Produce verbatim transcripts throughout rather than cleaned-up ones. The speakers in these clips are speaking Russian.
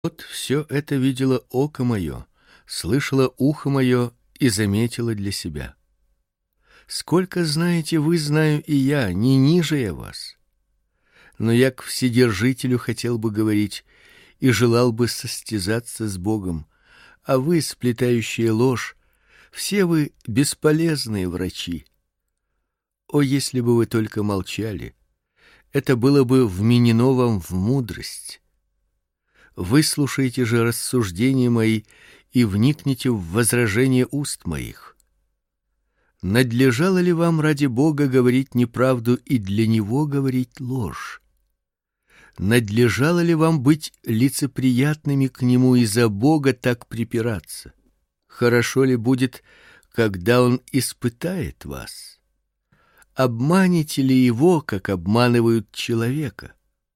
Вот все это видело око мое, слышало ухо мое и заметило для себя. Сколько знаете вы, знаю и я, не ниже я вас. Но я к Вседержителю хотел бы говорить и желал бы состязаться с Богом, а вы, сплетающие ложь, все вы бесполезные врачи. О, если бы вы только молчали, это было бы вменено вам в мудрость. Выслушайте же рассуждения мои и вникните в возражения уст моих. Надлежало ли вам ради Бога говорить неправду и для него говорить ложь? Надлежало ли вам быть лицеприятными к нему и за Бога так припираться? Хорошо ли будет, когда он испытает вас? Обманете ли его, как обманывают человека?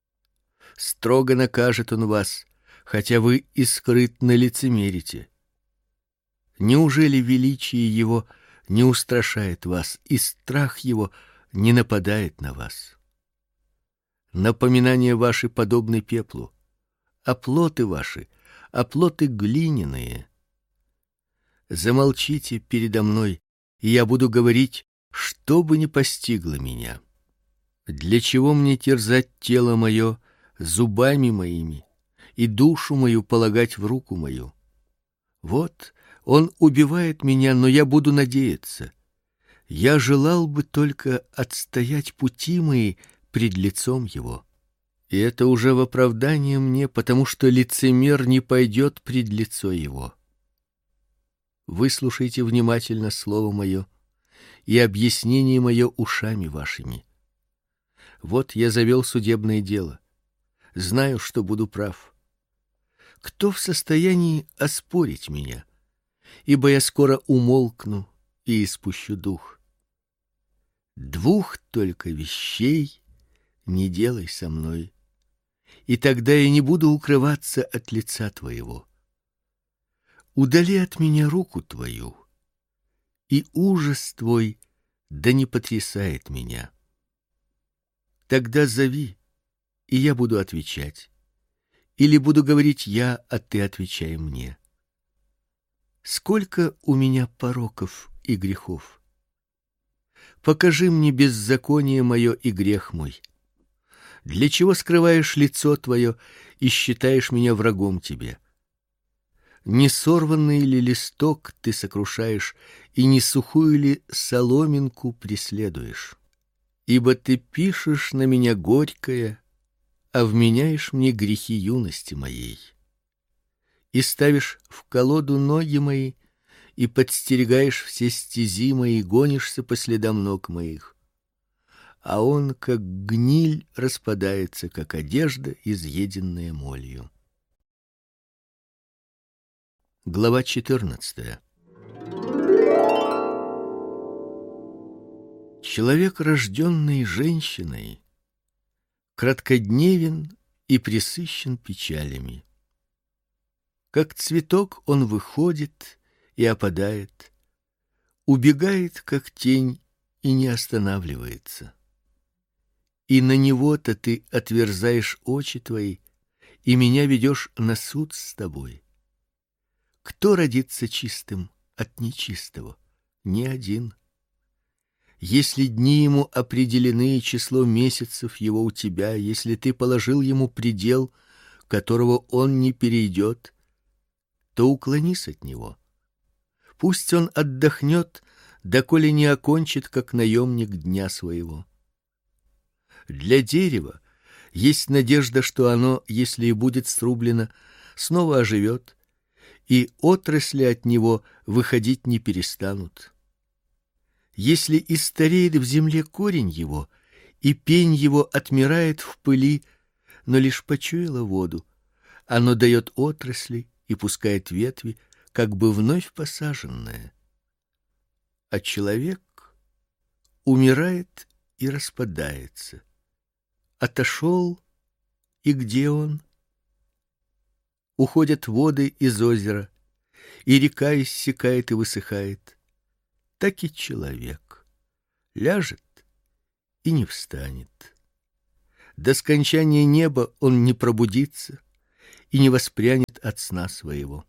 Строго накажет он вас, хотя вы и скрытно лицемерите. Неужели величие его не устрашает вас, и страх его не нападает на вас? Напоминания ваши подобны пеплу, оплоты ваши, оплоты глиняные. Замолчите передо мной, и я буду говорить, что бы ни постигло меня. Для чего мне терзать тело мое зубами моими и душу мою полагать в руку мою? Вот он убивает меня, но я буду надеяться. Я желал бы только отстоять пути мои пред лицом его. И это уже в оправдание мне, потому что лицемер не пойдет пред лицо его. Выслушайте внимательно слово мое и объяснение мое ушами вашими. Вот я завел судебное дело. Знаю, что буду прав. Кто в состоянии оспорить меня? Ибо я скоро умолкну и испущу дух. Двух только вещей не делай со мной, и тогда я не буду укрываться от лица твоего. Удали от меня руку твою, и ужас твой да не потрясает меня. Тогда зови, и я буду отвечать, или буду говорить я, а ты отвечай мне. Сколько у меня пороков и грехов! Покажи мне беззаконие мое и грех мой. Для чего скрываешь лицо твое и считаешь меня врагом тебе? Не сорванный ли листок ты сокрушаешь, и не сухую ли соломинку преследуешь? Ибо ты пишешь на меня горькое, а вменяешь мне грехи юности моей. И ставишь в колоду ноги мои, и подстерегаешь все стези мои, гонишься по следам ног моих. А он, как гниль, распадается, как одежда, изъеденная молью. Глава четырнадцатая. Человек, рожденный женщиной, краткодневен и пресыщен печалями. Как цветок он выходит и опадает, убегает, как тень, и не останавливается. И на него-то ты отверзаешь очи твои, и меня ведешь на суд с тобой. Кто родится чистым от нечистого? Ни один. Если дни ему определены, и число месяцев его у тебя, если ты положил ему предел, которого он не перейдет, то уклонись от него. Пусть он отдохнет, доколе не окончит, как наемник, дня своего. Для дерева есть надежда, что оно, если и будет срублено, снова оживет, и отрасли от него выходить не перестанут. Если и стареет в земле корень его, и пень его отмирает в пыли, но лишь почуяло воду, оно дает отрасли и пускает ветви, как бы вновь посаженное. А человек умирает и распадается. Отошел, и где он? Уходят воды из озера, и река иссякает и высыхает. Так и человек ляжет и не встанет. До скончания неба он не пробудится, и не воспрянет от сна своего.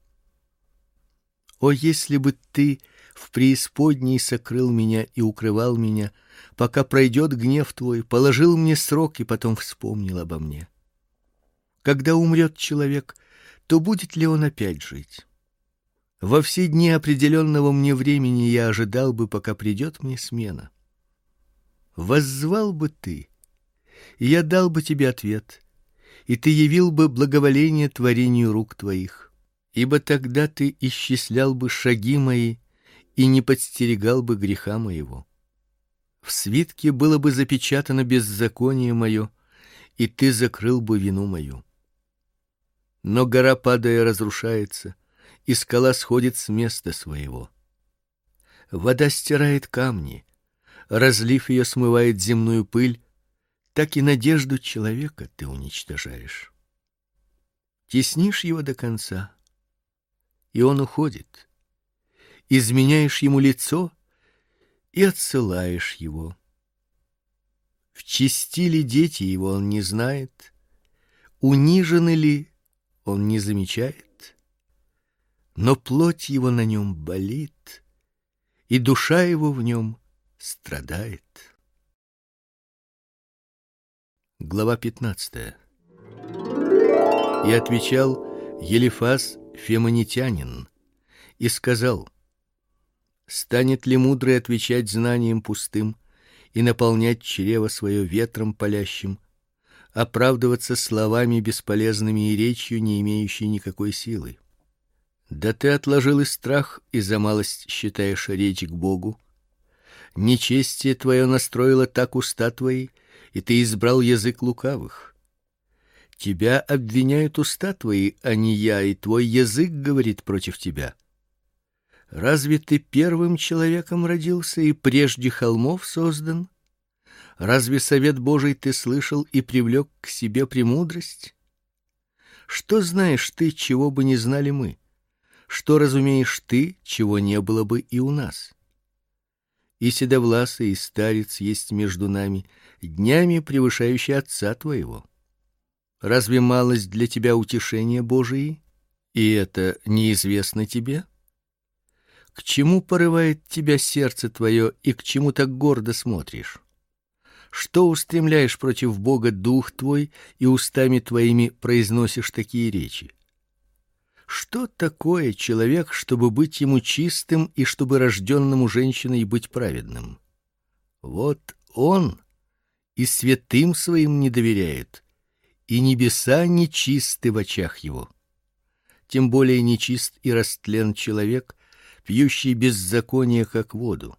О, если бы ты в преисподней сокрыл меня и укрывал меня, пока пройдет гнев твой, положил мне срок и потом вспомнил обо мне. Когда умрет человек, то будет ли он опять жить? Во все дни определенного мне времени я ожидал бы, пока придет мне смена. Воззвал бы ты, и я дал бы тебе ответ, и ты явил бы благоволение творению рук твоих, ибо тогда ты исчислял бы шаги мои и не подстерегал бы греха моего. В свитке было бы запечатано беззаконие мое, и ты закрыл бы вину мою. Но гора, падая, разрушается, и скала сходит с места своего. Вода стирает камни, разлив ее, смывает земную пыль, так и надежду человека ты уничтожаешь. Теснишь его до конца, и он уходит. Изменяешь ему лицо и отсылаешь его. В чести ли дети его он не знает, унижены ли он не замечает, но плоть его на нем болит, и душа его в нем страдает. Глава пятнадцатая. И отвечал Елифаз фемонитянин и сказал: станет ли мудрый отвечать знанием пустым и наполнять чрево свое ветром палящим, оправдываться словами бесполезными и речью, не имеющей никакой силы? Да ты отложил и страх, и за малость считаешь речь к Богу. Нечестие твое настроило так уста твои, и ты избрал язык лукавых. Тебя обвиняют уста твои, а не я, и твой язык говорит против тебя. Разве ты первым человеком родился и прежде холмов создан? Разве совет Божий ты слышал и привлек к себе премудрость? Что знаешь ты, чего бы не знали мы? Что разумеешь ты, чего не было бы и у нас? И седовласый, и старец есть между нами, днями превышающий отца твоего. Разве малость для тебя утешения Божии, и это неизвестно тебе? К чему порывает тебя сердце твое, и к чему так гордо смотришь? Что устремляешь против Бога дух твой, и устами твоими произносишь такие речи? Что такое человек, чтобы быть ему чистым и чтобы рожденному женщиной быть праведным? Вот он и святым своим не доверяет, и небеса нечисты в очах его. Тем более нечист и растлен человек, пьющий беззаконие как воду.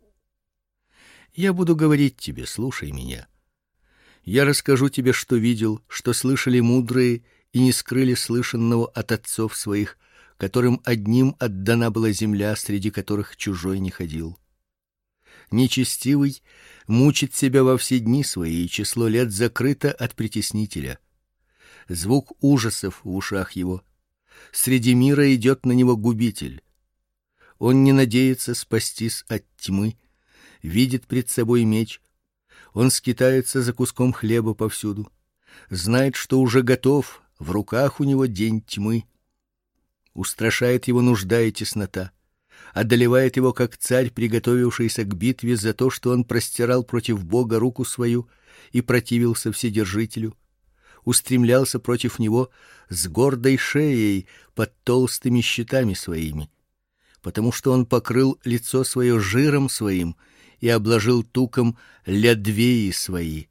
Я буду говорить тебе, слушай меня. Я расскажу тебе, что видел, что слышали мудрые и не скрыли слышанного от отцов своих, которым одним отдана была земля, среди которых чужой не ходил. Нечестивый мучит себя во все дни свои, и число лет закрыто от притеснителя. Звук ужасов в ушах его. Среди мира идет на него губитель. Он не надеется спастись от тьмы, видит пред собой меч. Он скитается за куском хлеба повсюду, знает, что уже готов, в руках у него день тьмы. Устрашает его нужда и теснота, одолевает его, как царь, приготовившийся к битве, за то, что он простирал против Бога руку свою и противился Вседержителю, устремлялся против него с гордой шеей под толстыми щитами своими, потому что он покрыл лицо свое жиром своим и обложил туком лядвеи свои.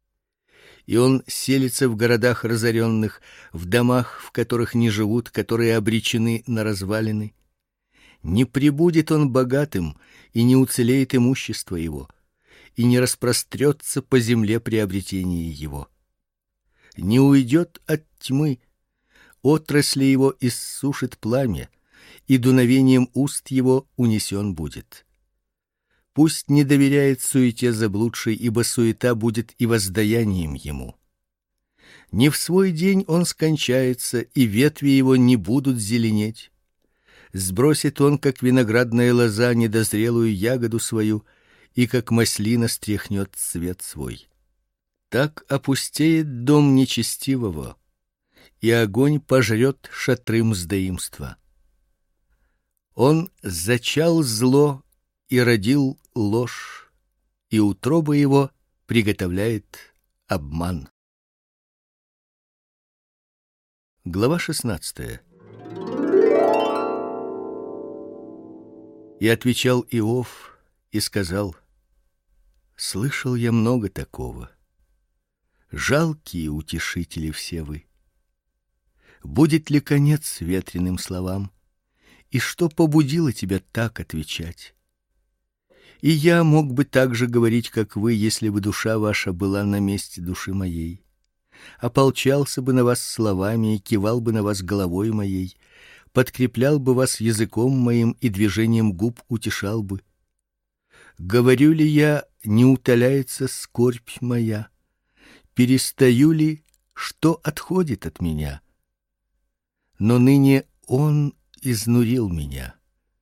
И он селится в городах разоренных, в домах, в которых не живут, которые обречены на развалины. Не пребудет он богатым, и не уцелеет имущество его, и не распрострется по земле приобретение его. Не уйдет от тьмы, отрасли его иссушит пламя, и дуновением уст его унесен будет. Пусть не доверяет суете заблудшей, ибо суета будет и воздаянием ему. Не в свой день он скончается, и ветви его не будут зеленеть. Сбросит он, как виноградная лоза, недозрелую ягоду свою, и как маслина стряхнет цвет свой. Так опустеет дом нечестивого, и огонь пожрет шатры мздоимства. Он зачал зло и родил ложь, и утроба его приготовляет обман. Глава шестнадцатая. И отвечал Иов и сказал: слышал я много такого. Жалкие утешители все вы. Будет ли конец ветреным словам? И что побудило тебя так отвечать? И я мог бы так же говорить, как вы, если бы душа ваша была на месте души моей. Ополчался бы на вас словами и кивал бы на вас головой моей, подкреплял бы вас языком моим и движением губ утешал бы. Говорю ли я, не утоляется скорбь моя? Перестаю ли, что отходит от меня? Но ныне он изнурил меня.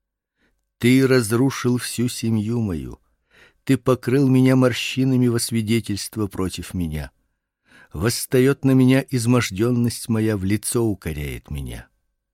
Ты разрушил всю семью мою. Ты покрыл меня морщинами во свидетельство против меня. Восстает на меня изможденность моя, в лицо укоряет меня.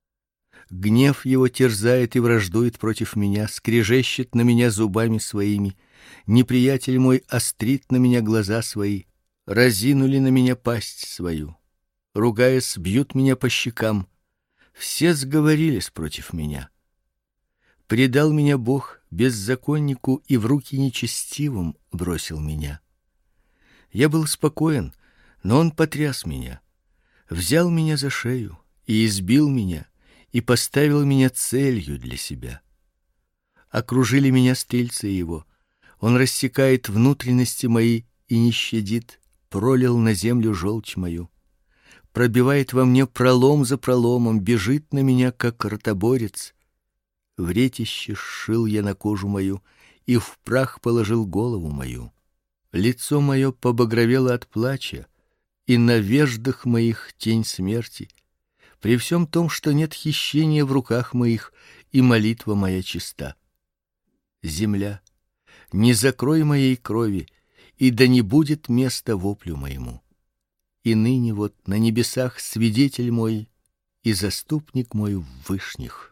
Гнев его терзает и враждует против меня, скрежещет на меня зубами своими. Неприятель мой острит на меня глаза свои, разинули на меня пасть свою. Ругаясь, бьют меня по щекам. Все сговорились против меня. Предал меня Бог беззаконнику и в руки нечестивым бросил меня. Я был спокоен, но он потряс меня, взял меня за шею и избил меня, и поставил меня целью для себя. Окружили меня стрельцы его. Он рассекает внутренности мои и не щадит, пролил на землю желчь мою. Пробивает во мне пролом за проломом, бежит на меня, как ротоборец. Вретище сшил я на кожу мою и в прах положил голову мою. Лицо мое побагровело от плача, и на веждах моих тень смерти. При всем том, что нет хищения в руках моих, и молитва моя чиста. Земля, не закрой моей крови, и да не будет места воплю моему. И ныне вот на небесах свидетель мой и заступник мой в вышних.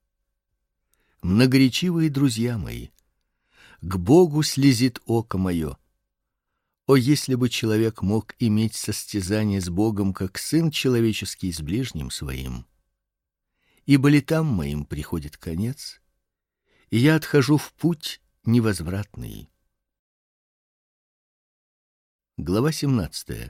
Многоречивые друзья мои, к Богу слезит око мое. О, если бы человек мог иметь состязание с Богом, как сын человеческий с ближним своим! Ибо летам моим приходит конец, и я отхожу в путь невозвратный. Глава семнадцатая.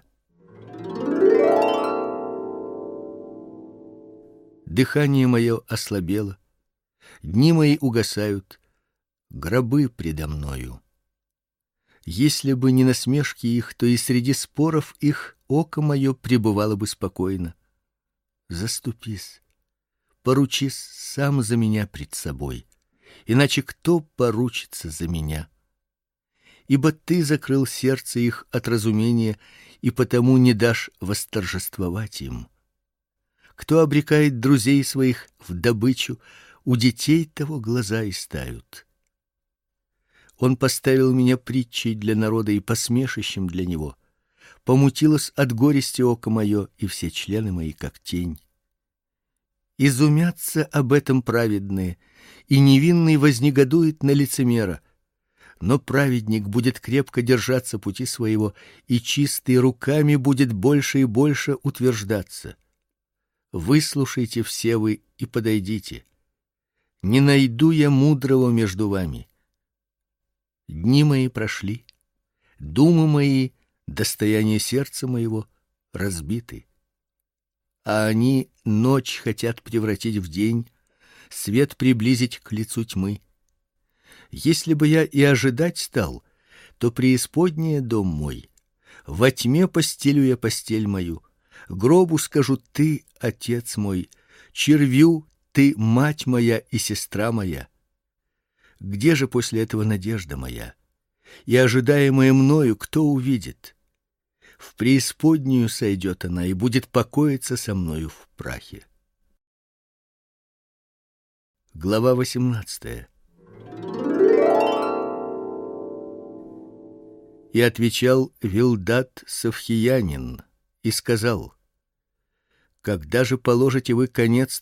Дыхание мое ослабело, дни мои угасают, гробы предо мною. Если бы не насмешки их, то и среди споров их око мое пребывало бы спокойно. Заступись, поручись сам за меня пред собой, иначе кто поручится за меня? Ибо ты закрыл сердце их от разумения, и потому не дашь восторжествовать им. Кто обрекает друзей своих в добычу, у детей того глаза истают. Он поставил меня притчей для народа и посмешищем для него. Помутилось от горести око мое, и все члены мои как тень. Изумятся об этом праведные, и невинный вознегодует на лицемера. Но праведник будет крепко держаться пути своего, и чистый руками будет больше и больше утверждаться. Выслушайте все вы и подойдите. Не найду я мудрого между вами. Дни мои прошли, думы мои, достояние сердца моего разбиты. А они ночь хотят превратить в день, свет приблизить к лицу тьмы. Если бы я и ожидать стал, то преисподняя дом мой, во тьме постелю я постель мою, гробу скажу: ты, отец мой, червю: ты, мать моя и сестра моя. Где же после этого надежда моя? И ожидаемая мною кто увидит? В преисподнюю сойдет она и будет покоиться со мною в прахе. Глава восемнадцатая. И отвечал Вилдад Савхиянин и сказал: Когда же положите вы конец